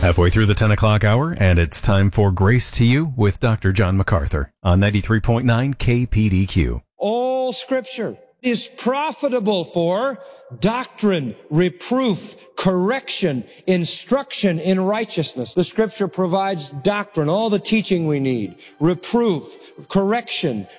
Halfway through the 10 o'clock hour, and it's time for Grace to You with Dr. John MacArthur on 93.9 KPDQ. All Scripture is profitable for doctrine, reproof, correction, instruction in righteousness. The Scripture provides doctrine, all the teaching we need, reproof, correction,